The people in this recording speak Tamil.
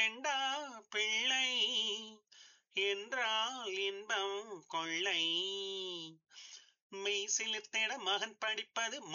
பெண்டா பிள்ளை என்றால் இன்பம் கொள்ளை மெய் சிலிர்த்திட மகன் படிப்பது